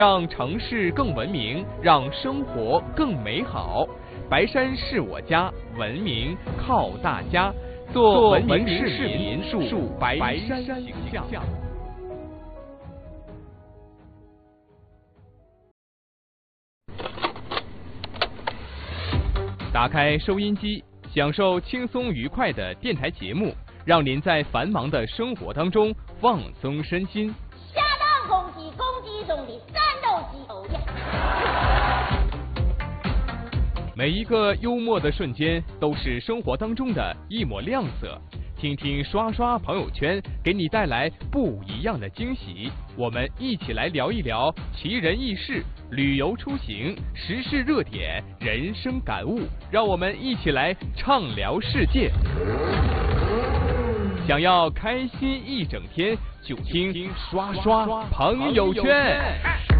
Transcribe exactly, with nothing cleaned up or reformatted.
让城市更文明，让生活更美好。白山是我家，文明靠大家。做文明市民，树白山形象。打开收音机，享受轻松愉快的电台节目，让您在繁忙的生活当中放松身心。 下当公鸡，公鸡中的战斗机，哦呀！ 每一个幽默的瞬间，都是生活当中的一抹亮色。听听刷刷朋友圈，给你带来不一样的惊喜。我们一起来聊一聊奇人异事、旅游出行、时事热点、人生感悟，让我们一起来畅聊世界。想要开心一整天，就听刷刷朋友圈。